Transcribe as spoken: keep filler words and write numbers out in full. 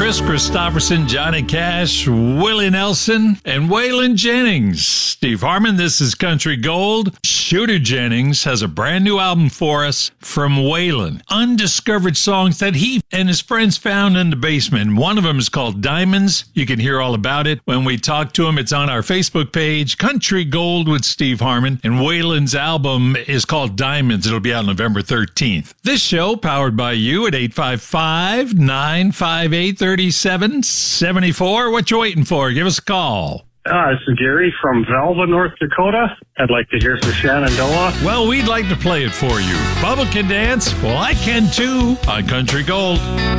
Chris Christopherson, Johnny Cash, Willie Nelson, and Waylon Jennings. Steve Harmon, this is Country Gold. Shooter Jennings has a brand new album for us from Waylon. Undiscovered songs that he and his friends found in the basement. One of them is called Diamonds. You can hear all about it when we talk to him. It's on our Facebook page, Country Gold with Steve Harmon. And Waylon's album is called Diamonds. It'll be out November thirteenth. This show powered by you at eight five five, nine five eight, three seven seven four. What you waiting for? Give us a call. Uh, this is Gary from Velva, North Dakota. I'd like to hear some Shenandoah. Well, we'd like to play it for you. Bubba can dance. Well, I can too on Country Gold.